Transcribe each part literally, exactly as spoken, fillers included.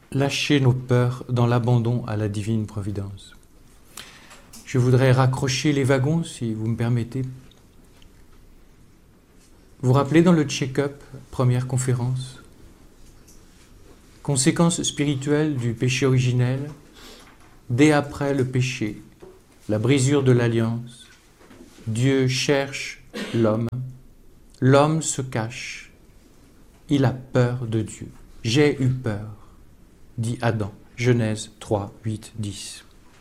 lâcher nos peurs dans l'abandon à la divine providence. Je voudrais raccrocher les wagons, si vous me permettez. Vous vous rappelez dans le check-up, première conférence, conséquences spirituelles du péché originel, dès après le péché, la brisure de l'alliance, Dieu cherche l'homme, l'homme se cache, il a peur de Dieu. J'ai eu peur, dit Adam, Genèse trois, huit, dix.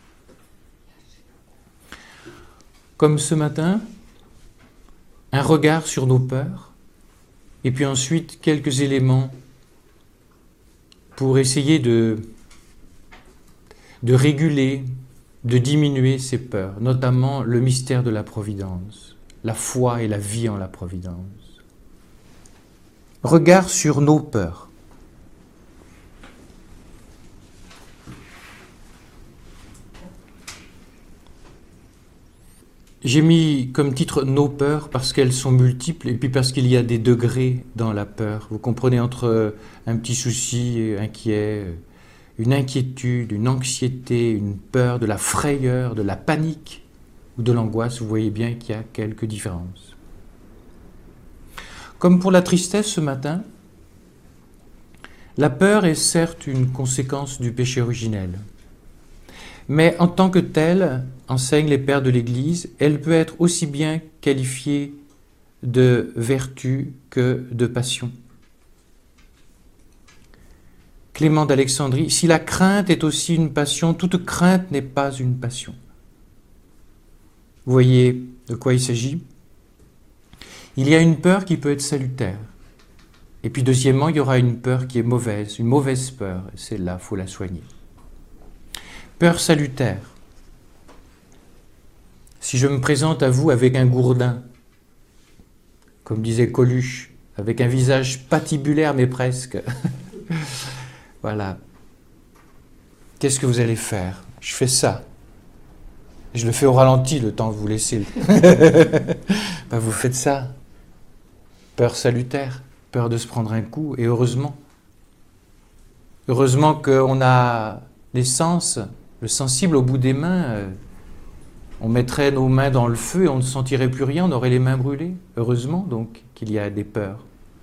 Comme ce matin, un regard sur nos peurs, et puis ensuite quelques éléments pour essayer de, de réguler, de diminuer ces peurs, notamment le mystère de la providence, la foi et la vie en la providence. Regard sur nos peurs. J'ai mis comme titre « Nos peurs » parce qu'elles sont multiples et puis parce qu'il y a des degrés dans la peur. Vous comprenez, entre un petit souci inquiet, une inquiétude, une anxiété, une peur, de la frayeur, de la panique ou de l'angoisse, vous voyez bien qu'il y a quelques différences. Comme pour la tristesse ce matin, la peur est certes une conséquence du péché originel. Mais en tant que telle, enseignent les pères de l'Église, elle peut être aussi bien qualifiée de vertu que de passion. Clément d'Alexandrie, si la crainte est aussi une passion, toute crainte n'est pas une passion. Vous voyez de quoi il s'agit ? Il y a une peur qui peut être salutaire. Et puis deuxièmement, il y aura une peur qui est mauvaise, une mauvaise peur. Celle-là, il faut la soigner. Peur salutaire. Si je me présente à vous avec un gourdin, comme disait Coluche, avec un visage patibulaire mais presque, voilà. Qu'est-ce que vous allez faire ? Je fais ça. Je le fais au ralenti le temps que vous laissez. Ben, vous faites ça. Peur salutaire, peur de se prendre un coup, et heureusement. Heureusement qu'on a les sens, le sensible au bout des mains. Euh, on mettrait nos mains dans le feu et on ne sentirait plus rien, on aurait les mains brûlées. Heureusement donc qu'il y a des peurs.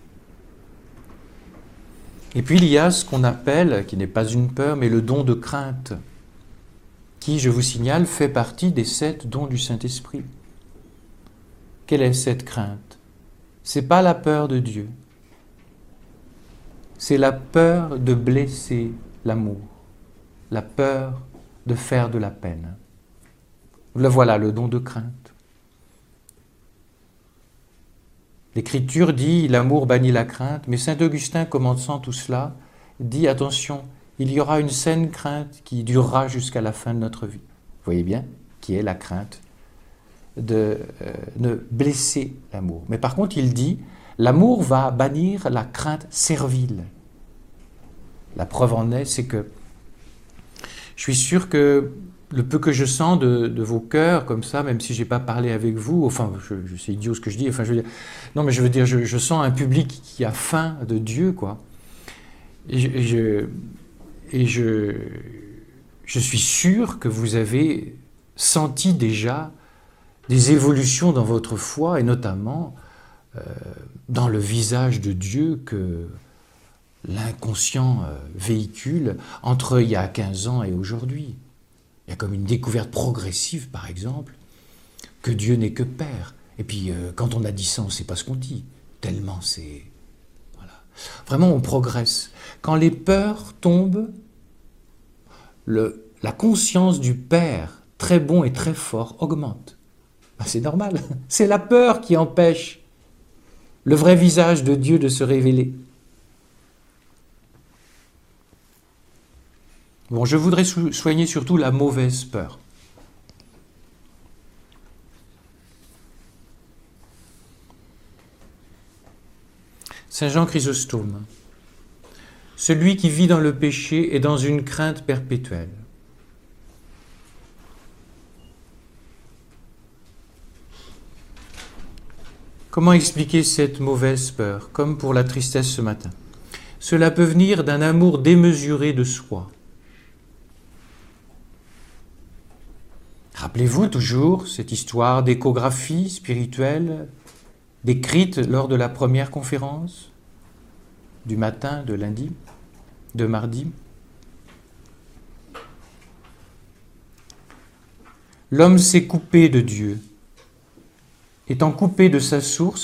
Et puis il y a ce qu'on appelle, qui n'est pas une peur, mais le don de crainte, qui, je vous signale, fait partie des sept dons du Saint-Esprit. Quelle est cette crainte ? Ce n'est pas la peur de Dieu. C'est la peur de blesser l'amour, la peur de faire de la peine. Le voilà, le don de crainte. L'Écriture dit « l'amour bannit la crainte », mais saint Augustin, commençant tout cela, dit « attention, il y aura une saine crainte qui durera jusqu'à la fin de notre vie ». Vous voyez bien, qui est la crainte de euh, ne blesser l'amour. Mais par contre, il dit « l'amour va bannir la crainte servile ». La preuve en est, c'est que je suis sûr que le peu que je sens de, de vos cœurs, comme ça, même si je n'ai pas parlé avec vous, enfin, je, je, c'est idiot ce que je dis, enfin, je veux dire, non, mais je veux dire, je, je sens un public qui a faim de Dieu, quoi. Et je, et je, et je, je suis sûr que vous avez senti déjà des évolutions dans votre foi, et notamment euh, dans le visage de Dieu que l'inconscient euh, véhicule entre il y a quinze ans et aujourd'hui. Il y a comme une découverte progressive, par exemple, que Dieu n'est que Père. Et puis, euh, quand on a dit ça, on ne sait pas ce qu'on dit. Tellement c'est... Voilà. Vraiment, on progresse. Quand les peurs tombent, le, la conscience du Père, très bon et très fort, augmente. Ben, c'est normal. C'est la peur qui empêche le vrai visage de Dieu de se révéler. Bon, je voudrais soigner surtout la mauvaise peur. Saint Jean Chrysostome. Celui qui vit dans le péché est dans une crainte perpétuelle. Comment expliquer cette mauvaise peur, comme pour la tristesse ce matin ? cela peut venir d'un amour démesuré de soi. Rappelez-vous toujours cette histoire d'échographie spirituelle décrite lors de la première conférence du matin de lundi, de mardi. L'homme s'est coupé de Dieu. Étant coupé de sa source,